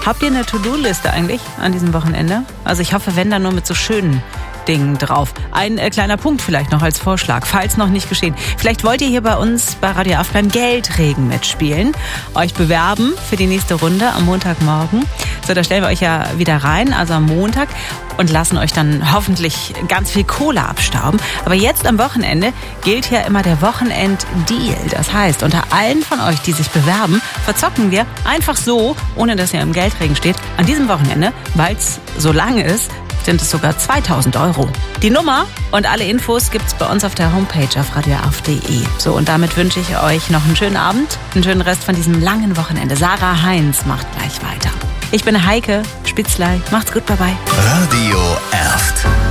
Habt ihr eine To-Do-Liste eigentlich an diesem Wochenende? Also ich hoffe, wenn dann nur mit so schönen Dingen drauf. Ein kleiner Punkt vielleicht noch als Vorschlag, falls noch nicht geschehen. Vielleicht wollt ihr hier bei uns bei Radio F beim Geldregen mitspielen, euch bewerben für die nächste Runde am Montagmorgen. So, da stellen wir euch ja wieder rein, also am Montag, und lassen euch dann hoffentlich ganz viel Kohle abstauben. Aber jetzt am Wochenende gilt ja immer der Wochenend-Deal. Das heißt, unter allen von euch, die sich bewerben, verzocken wir einfach so, ohne dass ihr im Geldregen steht, an diesem Wochenende, weil es so lange ist, sind es sogar 2.000 €. Die Nummer und alle Infos gibt's bei uns auf der Homepage auf radioaf.de. So, und damit wünsche ich euch noch einen schönen Abend, einen schönen Rest von diesem langen Wochenende. Sarah Heinz macht gleich weiter. Ich bin Heike Spitzley. Macht's gut, bye bye. Radio Erft.